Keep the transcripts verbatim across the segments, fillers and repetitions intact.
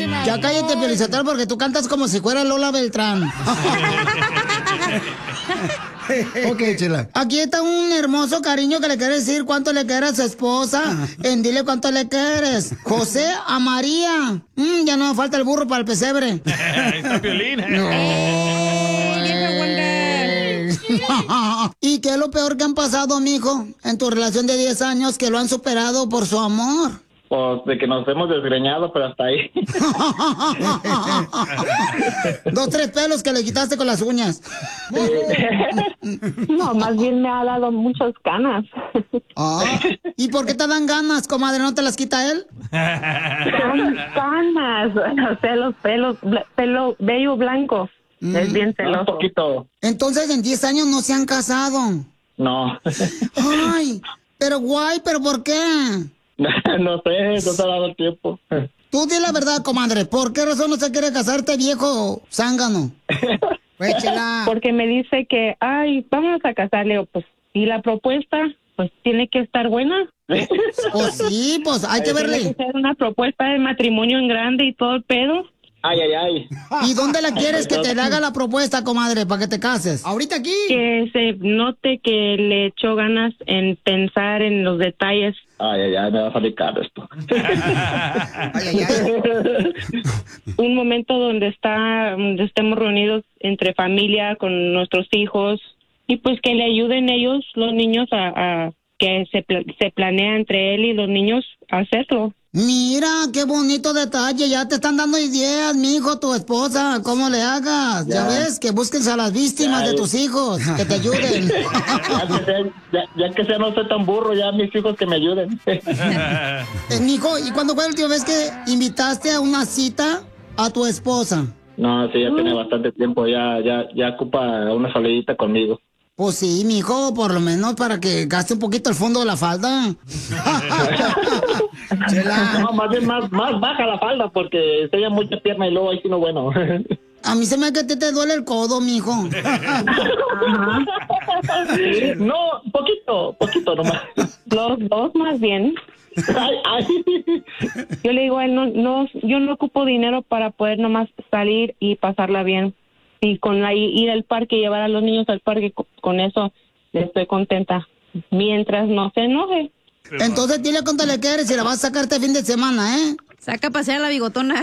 Ya cállate, Piolizotelo, porque tú cantas como si fuera Lola Beltrán. Ok, Chela. Aquí está un hermoso cariño que le quiere decir cuánto le quiere a su esposa. En dile cuánto le quieres. José a María. Mm, ya no falta el burro para el pesebre. Ahí está Piolín. No. ¿Y qué es lo peor que han pasado, mijo, en tu relación de diez años que lo han superado por su amor? Pues de que nos hemos desgreñado, pero hasta ahí. Dos, tres pelos que le quitaste con las uñas. No, más bien me ha dado muchas ganas. Ah, ¿y por qué te dan ganas, comadre? ¿No te las quita él? Son ganas. O sea, los pelos, bla- pelo, vello blanco. Mm. Es bien Un celoso. poquito. Entonces, en diez años no se han casado. No. Ay, pero guay, ¿pero por qué? No sé, no se ha dado el tiempo. Tú di la verdad, comadre. ¿Por qué razón no se quiere casarte, viejo zángano? Pues, Chela. Porque me dice que, ay, vamos a casarle. Pues, y la propuesta, pues tiene que estar buena. Pues sí, pues hay que Tiene verle. que ser una propuesta de matrimonio en grande y todo el pedo. Ay, ay, ay. ¿Y dónde la quieres que te haga la propuesta, comadre, para que te cases? ¿Ahorita aquí? Que se note que le echó ganas en pensar en los detalles. Ay, ay, ay, me va a salir caro esto. Ay, ay, ay. Un momento donde está, donde estemos reunidos entre familia, con nuestros hijos, y pues que le ayuden ellos, los niños, a, a que se, pla- se planea entre él y los niños a hacerlo. Mira, qué bonito detalle. Ya te están dando ideas, mi hijo, tu esposa, cómo le hagas. Ya, Ya. ves, que busques a las víctimas Ya, de ya. tus hijos, que te ayuden. Ya que sea, ya, ya que sea no soy tan burro, ya mis hijos que me ayuden. Eh, mijo, ¿y cuándo fue la última vez que invitaste a una cita a tu esposa? No, sí, ya tiene bastante tiempo, ya, ya, ya ocupa una salidita conmigo. Pues sí, mijo, por lo menos para que gaste un poquito el fondo de la falda. Chela, No, más bien más, más baja la falda porque enseña mucha pierna y luego ahí sí no bueno. a mí se me hace que a ti te duele el codo, mijo. No, poquito, poquito nomás. Los dos más bien. Ay, ay. Yo le digo a él, no, no, yo no ocupo dinero para poder nomás salir y pasarla bien. Y con la, ir al parque, llevar a los niños al parque, co- con eso estoy contenta. Mientras no se enoje. Entonces dile cuánto le quieres y la vas a sacar este fin de semana, ¿eh? Saca a pasear a la bigotona.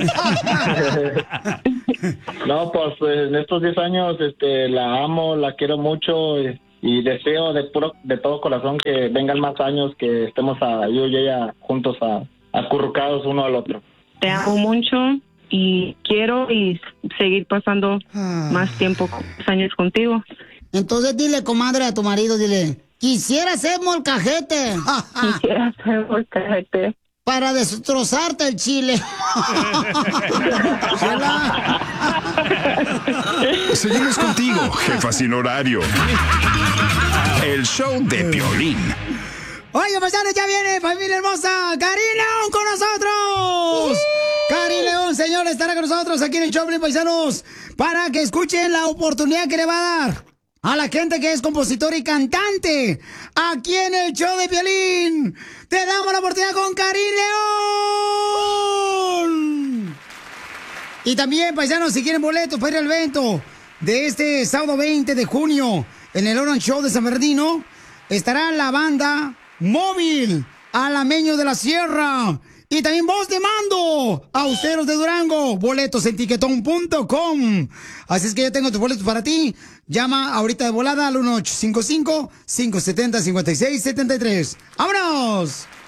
No, pues eh, en estos diez años este, la amo, la quiero mucho y, y deseo de puro, de todo corazón que vengan más años, que estemos a, yo y ella juntos a, acurrucados uno al otro. Te amo mucho y quiero y seguir pasando más tiempo, más años contigo. Entonces dile, comadre, a tu marido, dile, quisiera ser molcajete. Quisiera ser molcajete. Para destrozarte el chile. Seguimos contigo, jefa sin horario. El show de Piolín. Oiga, paisanos, ya viene familia hermosa, Karin León con nosotros. Karin León, señor, estará con nosotros aquí en el show, paisanos, para que escuchen la oportunidad que le va a dar a la gente que es compositor y cantante aquí en el show de Piolín. Te damos la oportunidad con Karin León. Y también, paisanos, si quieren boletos para ir al evento de este sábado veinte de junio en el Orange Show de San Bernardino, estará la banda Móvil, Alameño de la Sierra y también Voz de Mando, Austeros de Durango. Boletos en tiquetón punto com. Así es que yo tengo tus boletos para ti. Llama ahorita de volada al uno ocho cinco cinco, cinco siete cero, cinco seis siete tres. ¡Vámonos!